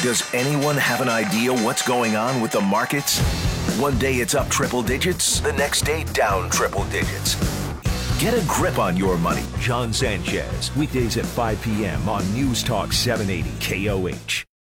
Does anyone have an idea what's going on with the markets? One day it's up triple digits, the next day down triple digits. Get a grip on your money. John Sanchez, weekdays at 5 p.m. on News Talk 780 KOH.